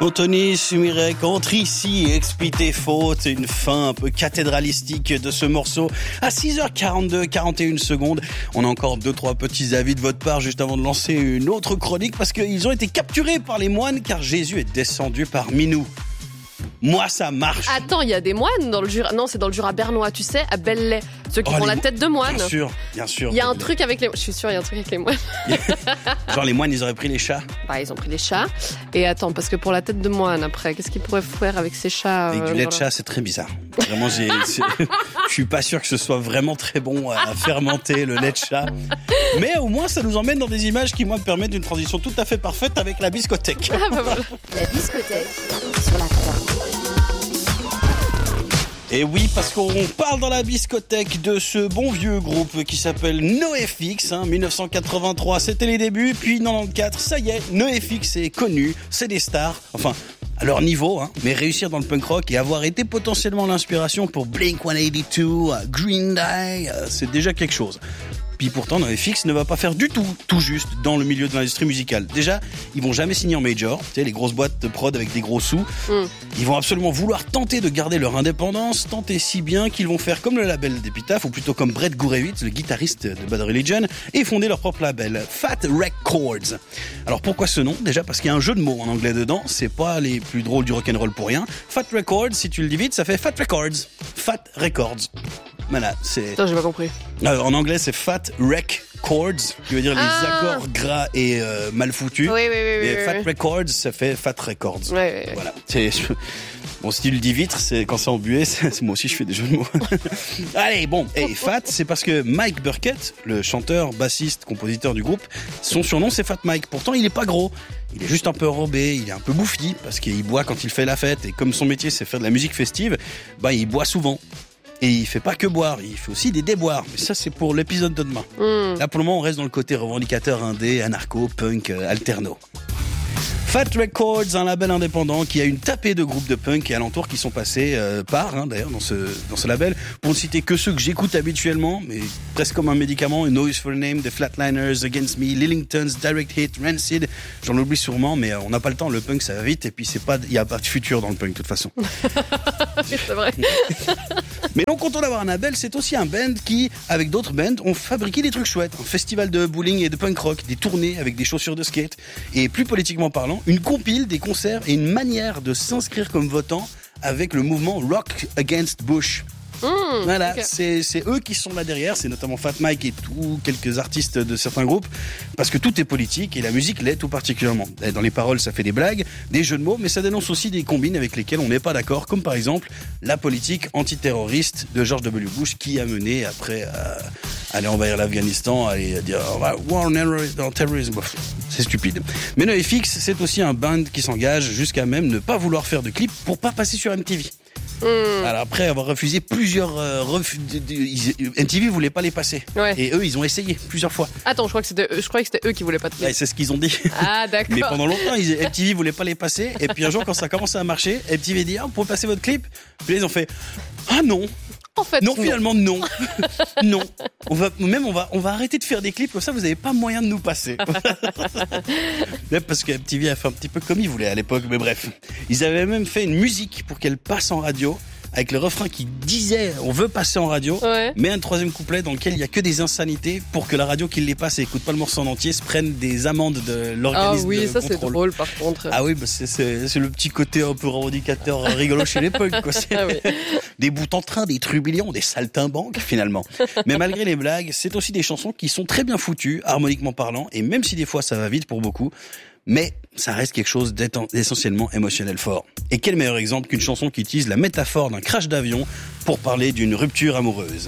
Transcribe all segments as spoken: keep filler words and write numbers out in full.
Anthony Sumirek entre ici et explique tes fautes. Une fin un peu cathédralistique de ce morceau. À six heures quarante-deux, quarante et une secondes. On a encore deux, trois petits avis de votre part juste avant de lancer une autre chronique parce qu'ils ont été capturés par les moines car Jésus est descendu parmi nous. Moi, ça marche. Attends, il y a des moines dans le Jura. Non, c'est dans le Jura bernois, tu sais, à Belley. Ceux qui Oh, ont la mo- tête de moine. Bien sûr, bien sûr. Il y a un truc avec les... Je suis sûre, il y a un truc avec les moines. Genre les moines, ils auraient pris les chats. Bah, ils ont pris les chats. Et attends, parce que pour la tête de moine, après, qu'est-ce qu'ils pourraient faire avec ces chats Avec euh, du lait de voilà. chat, c'est très bizarre. Vraiment, j'ai, c'est- je suis pas sûr que ce soit vraiment très bon à fermenter le lait de chat. Mais au moins, ça nous emmène dans des images qui, moi, me permettent une transition tout à fait parfaite avec la biscothèque. Ah, bah voilà. La discothèque sur la croix. Et oui, parce qu'on parle dans la biscothèque de ce bon vieux groupe qui s'appelle NoFX, hein, dix-neuf cent quatre-vingt-trois, c'était les débuts, puis quatre-vingt-quatorze, ça y est, NoFX est connu, c'est des stars, enfin, à leur niveau, hein, mais réussir dans le punk rock et avoir été potentiellement l'inspiration pour Blink cent quatre-vingt-douze, Green Day, euh, c'est déjà quelque chose. Puis pourtant, NoFX ne va pas faire du tout, tout juste dans le milieu de l'industrie musicale. Déjà, ils vont jamais signer en major, tu sais, les grosses boîtes de prod avec des gros sous. Mm. Ils vont absolument vouloir tenter de garder leur indépendance, tenter si bien qu'ils vont faire comme le label d'Epitaph, ou plutôt comme Brett Gurewitz, le guitariste de Bad Religion, et fonder leur propre label, Fat Records. Alors pourquoi ce nom? Déjà parce qu'il y a un jeu de mots en anglais dedans, c'est pas les plus drôles du rock'n'roll pour rien. Fat Records, si tu le dis vite, ça fait Fat Records. Fat Records. Voilà, c'est... Putain, j'ai pas compris. Euh, en anglais, c'est Fat Rec Chords, qui veut dire Ah. les accords gras et euh, mal foutus. Oui, oui, oui. oui, Et oui, Fat oui. Records, ça fait Fat Records. Ouais, ouais, ouais. Voilà. C'est, bon, si tu le dis vite, c'est quand c'est embué, c'est, moi aussi je fais des jeux de mots. Allez, bon. Et Fat, c'est parce que Mike Burkett, le chanteur, bassiste, compositeur du groupe, son surnom c'est Fat Mike. Pourtant, il est pas gros. Il est juste un peu enrobé, il est un peu bouffi, parce qu'il boit quand il fait la fête. Et comme son métier c'est faire de la musique festive, bah, il boit souvent. Et il fait pas que boire, il fait aussi des déboires. Mais ça, c'est pour l'épisode de demain. Mm. Là, pour le moment, on reste dans le côté revendicateur indé, anarcho, punk, euh, alterno. Fat Records, un label indépendant qui a une tapée de groupes de punk et alentours qui sont passés euh, par, hein, d'ailleurs, dans ce, dans ce label. Pour ne citer que ceux que j'écoute habituellement, mais presque comme un médicament, Noise for a Name, The Flatliners, Against Me, Lillingtons, Direct Hit, Rancid. J'en oublie sûrement, mais euh, on n'a pas le temps. Le punk, ça va vite. Et puis, c'est pas, il y a pas de futur dans le punk, de toute façon. C'est vrai. Mais non content d'avoir un label, c'est aussi un band qui, avec d'autres bands, ont fabriqué des trucs chouettes. Un festival de bowling et de punk rock, des tournées avec des chaussures de skate. Et plus politiquement parlant, une compile des concerts et une manière de s'inscrire comme votant avec le mouvement Rock Against Bush. Mm, Voilà, ok. c'est, c'est eux qui sont là derrière, c'est notamment Fat Mike et tout, quelques artistes de certains groupes, parce que tout est politique et la musique l'est tout particulièrement. Dans les paroles, ça fait des blagues, des jeux de mots, mais ça dénonce aussi des combines avec lesquelles on n'est pas d'accord, comme par exemple la politique antiterroriste de George W. Bush qui a mené après à aller envahir l'Afghanistan, aller dire oh, war on terrorism, on terrorism. Bref, c'est stupide. Mais NoFX, c'est aussi un band qui s'engage jusqu'à même ne pas vouloir faire de clips pour pas passer sur M T V. Mm. Alors après avoir refusé plusieurs euh, refus, de- de- ils- M T V voulait pas les passer. Ouais. Et eux, ils ont essayé plusieurs fois. Attends, je crois que c'était eux, je croyais que c'était eux qui voulaient pas te Ouais, c'est ce qu'ils ont dit. Ah, d'accord. Mais pendant longtemps, ils, M T V voulait pas les passer. Et puis un jour, quand ça a commencé à marcher, M T V dit ah, vous pouvez passer votre clip. Puis là, ils ont fait ah non, En fait, non finalement non, non. On va même on va on va arrêter de faire des clips comme ça. Vous n'avez pas moyen de nous passer. Même parce que M T V a fait un petit peu comme ils voulaient à l'époque. Mais bref, ils avaient même fait une musique pour qu'elle passe en radio. Avec le refrain qui disait on veut passer en radio, Ouais. mais un troisième couplet dans lequel il y a que des insanités pour que la radio qui les passe et écoute pas le morceau en entier se prenne des amendes de Ah l'organisme oui, de ça c'est contrôle. drôle par contre. Ah oui, bah c'est, c'est, c'est le petit côté un peu revendicateur rigolo chez les punks, quoi. C'est Ah oui. des bouts en train, des trublions, des saltimbanques finalement. Mais malgré les blagues, c'est aussi des chansons qui sont très bien foutues, harmoniquement parlant, et même si des fois ça va vite pour beaucoup, mais ça reste quelque chose d'essentiellement émotionnel fort. Et quel meilleur exemple qu'une chanson qui utilise la métaphore d'un crash d'avion pour parler d'une rupture amoureuse.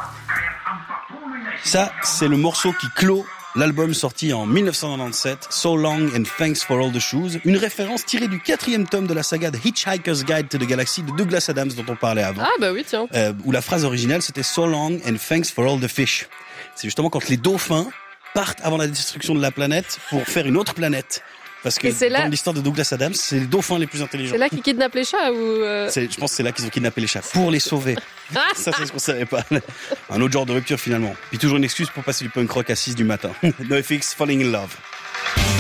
Ça, c'est le morceau qui clôt l'album sorti en dix-neuf cent quatre-vingt-dix-sept, So Long and Thanks for All the Shoes, une référence tirée du quatrième tome de la saga The Hitchhiker's Guide to the Galaxy de Douglas Adams dont on parlait avant, Ah bah oui, tiens. euh, où la phrase originale c'était So Long and Thanks for All the Fish. C'est justement quand les dauphins partent avant la destruction de la planète pour faire une autre planète. Parce que Et c'est là- dans l'histoire de Douglas Adams, c'est les dauphins les plus intelligents. C'est là qu'ils kidnappent les chats ou euh... C'est, je pense que c'est là qu'ils ont kidnappé les chats pour les sauver. Ça, c'est ce qu'on savait pas. Un autre genre de rupture finalement. Puis toujours une excuse pour passer du punk rock à six du matin. NoFX, Falling in Love.